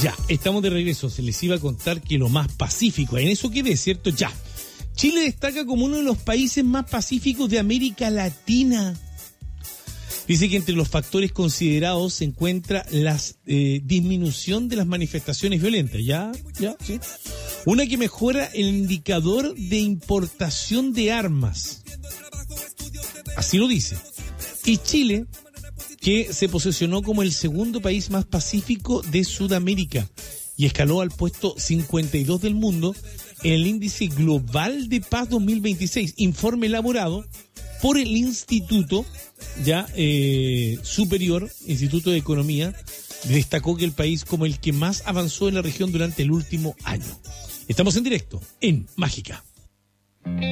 Ya, estamos de regreso. Se les iba a contar que lo más pacífico, en eso quedé, ¿cierto? Ya. Chile destaca como uno de los países más pacíficos de América Latina. Dice que entre los factores considerados se encuentra la disminución de las manifestaciones violentas. ¿Ya? ¿Sí? Una que mejora el indicador de importación de armas. Así lo dice. Y Chile, que se posicionó como el segundo país más pacífico de Sudamérica y escaló al puesto 52 del mundo en el Índice Global de Paz 2026, informe elaborado por el Instituto Superior, Instituto de Economía, destacó que el país como el que más avanzó en la región durante el último año. Estamos en directo en Mágica.